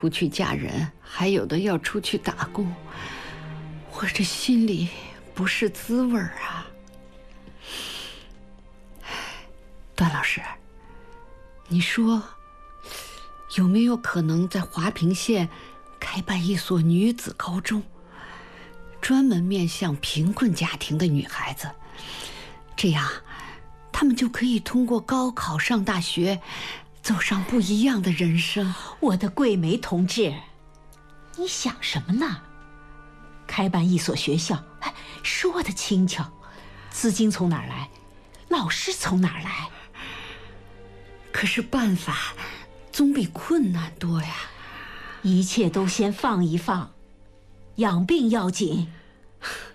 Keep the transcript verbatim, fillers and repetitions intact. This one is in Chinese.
不去嫁人，还有的要出去打工，我这心里不是滋味儿啊。段老师，你说有没有可能在华平县开办一所女子高中，专门面向贫困家庭的女孩子？这样她们就可以通过高考上大学，走上不一样的人生。 我的桂梅同志，你想什么呢？开办一所学校，说的轻巧，资金从哪儿来？老师从哪儿来？ 可是办法总比困难多呀。 一切都先放一放，养病要紧。